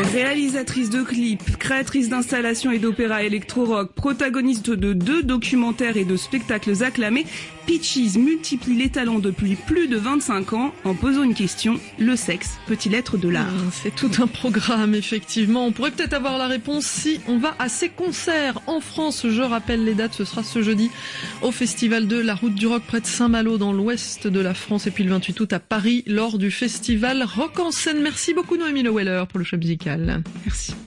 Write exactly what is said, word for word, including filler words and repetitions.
Réalisatrice de clips, créatrice d'installations et d'opéras électro-rock, protagoniste de deux documentaires et de spectacles acclamés, Peaches multiplie les talents depuis plus de vingt-cinq ans en posant une question: le sexe peut-il être de l'art? C'est tout un programme, effectivement. On pourrait peut-être avoir la réponse si on va à ces concerts en France. Je rappelle les dates, ce sera ce jeudi au Festival de la Route du Rock près de Saint-Malo dans l'ouest de la France, et puis le vingt-huit août à Paris lors du Festival Rock en scène. Merci beaucoup Noémie Le Weller pour le choix musical. Merci.